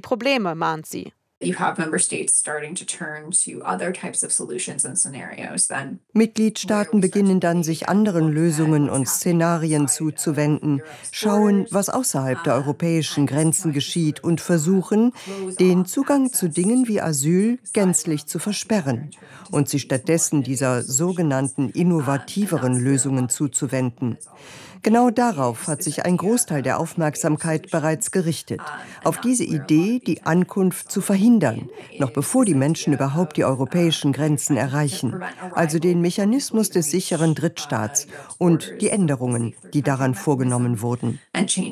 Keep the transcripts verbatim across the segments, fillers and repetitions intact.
Probleme, mahnt sie. Mitgliedstaaten beginnen dann, sich anderen Lösungen und Szenarien zuzuwenden, schauen, was außerhalb der europäischen Grenzen geschieht und versuchen, den Zugang zu Dingen wie Asyl gänzlich zu versperren und sich stattdessen dieser sogenannten innovativeren Lösungen zuzuwenden. Genau darauf hat sich ein Großteil der Aufmerksamkeit bereits gerichtet, auf diese Idee, die Ankunft zu verhindern, noch bevor die Menschen überhaupt die europäischen Grenzen erreichen, also den Mechanismus des sicheren Drittstaats und die Änderungen, die daran vorgenommen wurden.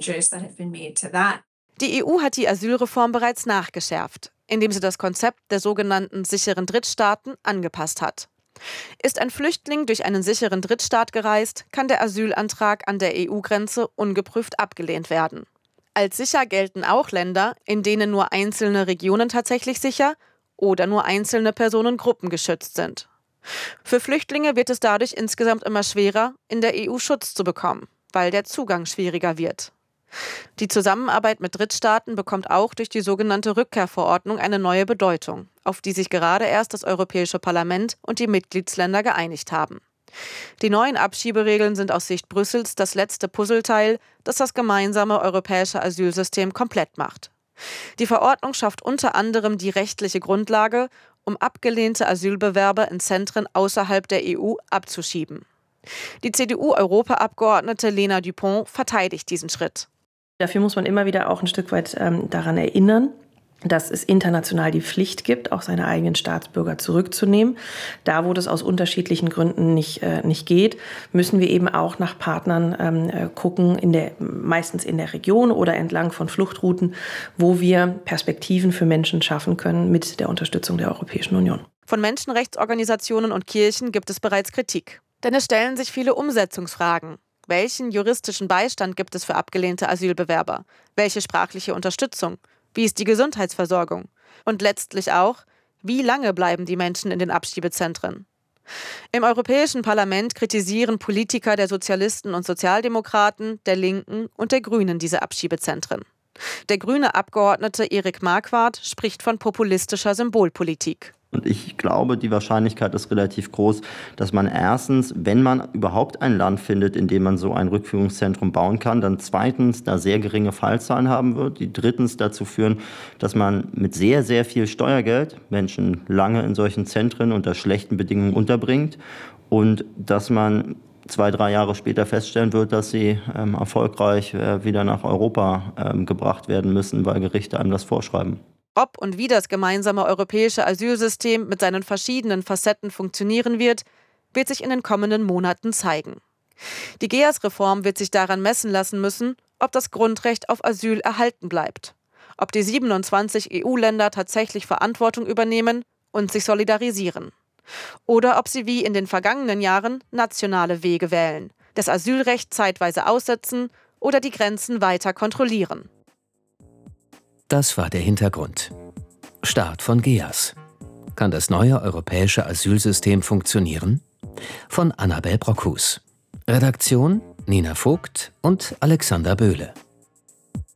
Die E U hat die Asylreform bereits nachgeschärft, indem sie das Konzept der sogenannten sicheren Drittstaaten angepasst hat. Ist ein Flüchtling durch einen sicheren Drittstaat gereist, kann der Asylantrag an der E U-Grenze ungeprüft abgelehnt werden. Als sicher gelten auch Länder, in denen nur einzelne Regionen tatsächlich sicher oder nur einzelne Personengruppen geschützt sind. Für Flüchtlinge wird es dadurch insgesamt immer schwerer, in der E U Schutz zu bekommen, weil der Zugang schwieriger wird. Die Zusammenarbeit mit Drittstaaten bekommt auch durch die sogenannte Rückkehrverordnung eine neue Bedeutung, auf die sich gerade erst das Europäische Parlament und die Mitgliedsländer geeinigt haben. Die neuen Abschieberegeln sind aus Sicht Brüssels das letzte Puzzleteil, das das gemeinsame europäische Asylsystem komplett macht. Die Verordnung schafft unter anderem die rechtliche Grundlage, um abgelehnte Asylbewerber in Zentren außerhalb der E U abzuschieben. Die C D U-Europaabgeordnete Lena Dupont verteidigt diesen Schritt. Dafür muss man immer wieder auch ein Stück weit ähm, daran erinnern, dass es international die Pflicht gibt, auch seine eigenen Staatsbürger zurückzunehmen. Da, wo das aus unterschiedlichen Gründen nicht, äh, nicht geht, müssen wir eben auch nach Partnern ähm, gucken, in der, meistens in der Region oder entlang von Fluchtrouten, wo wir Perspektiven für Menschen schaffen können mit der Unterstützung der Europäischen Union. Von Menschenrechtsorganisationen und Kirchen gibt es bereits Kritik. Denn es stellen sich viele Umsetzungsfragen. Welchen juristischen Beistand gibt es für abgelehnte Asylbewerber? Welche sprachliche Unterstützung? Wie ist die Gesundheitsversorgung? Und letztlich auch, wie lange bleiben die Menschen in den Abschiebezentren? Im Europäischen Parlament kritisieren Politiker der Sozialisten und Sozialdemokraten, der Linken und der Grünen diese Abschiebezentren. Der grüne Abgeordnete Erik Marquardt spricht von populistischer Symbolpolitik. Und ich glaube, die Wahrscheinlichkeit ist relativ groß, dass man erstens, wenn man überhaupt ein Land findet, in dem man so ein Rückführungszentrum bauen kann, dann zweitens da sehr geringe Fallzahlen haben wird, die drittens dazu führen, dass man mit sehr, sehr viel Steuergeld Menschen lange in solchen Zentren unter schlechten Bedingungen unterbringt und dass man zwei, drei Jahre später feststellen wird, dass sie ähm, erfolgreich äh, wieder nach Europa ähm, gebracht werden müssen, weil Gerichte einem das vorschreiben. Ob und wie das gemeinsame europäische Asylsystem mit seinen verschiedenen Facetten funktionieren wird, wird sich in den kommenden Monaten zeigen. Die G E A S-Reform wird sich daran messen lassen müssen, ob das Grundrecht auf Asyl erhalten bleibt, ob die siebenundzwanzig E U-Länder tatsächlich Verantwortung übernehmen und sich solidarisieren. Oder ob sie wie in den vergangenen Jahren nationale Wege wählen, das Asylrecht zeitweise aussetzen oder die Grenzen weiter kontrollieren. Das war der Hintergrund. Start von G E A S. Kann das neue europäische Asylsystem funktionieren? Von Annabel Brockhus. Redaktion Nina Vogt und Alexander Böhle.